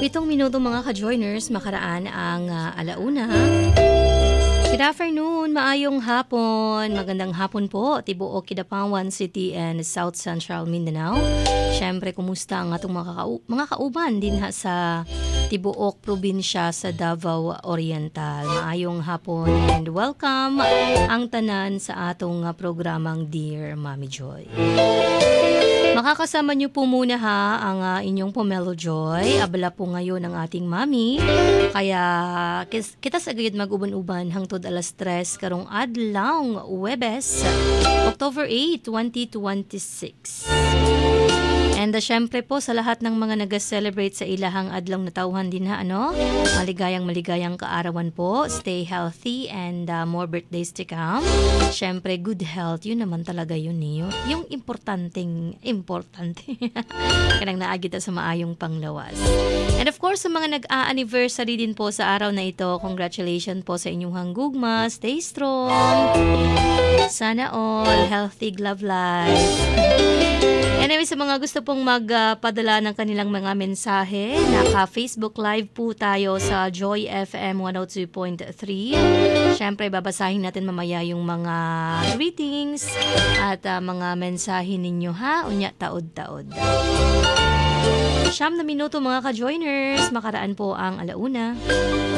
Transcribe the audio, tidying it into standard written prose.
itong minuto mga ka-joiners, makaraan ang alauna. Good afternoon, maayong hapon. Magandang hapon po, Tibuok, Kidapawan City and South Central Mindanao. Siyempre, kumusta ang atong mga kauban din sa Tibuok, probinsya sa Davao Oriental. Maayong hapon and welcome ang tanan sa atong programang Dear Mami Joy. Makakasama niyo po muna ang inyong Pomelo Joy. Abala po ngayon ang ating mami. Kaya kita sa gayud mag-uban-uban hangtod alas 3 karong adlaw Huwebes, October 8, 2026. And syempre po sa lahat ng mga nag-celebrate sa ilahang adlaw na tawhan din maligayang kaarawan po. Stay healthy and more birthdays to come. Syempre good health, yun naman talaga yun niyo. Yung importante. Kanang naagita sa maayong panglawas. And of course sa mga nag-a-anniversary din po sa araw na ito, congratulations po sa inyong hanggugma. Stay strong. Sana all healthy love life. Anyway, sa mga gusto pong magpadala ng kanilang mga mensahe, naka-Facebook Live po tayo sa Joy FM 102.3. Siyempre, babasahin natin mamaya yung mga greetings at mga mensahe ninyo unya taod-taod. 9 na minuto mga ka-joiners, makaraan po ang alauna.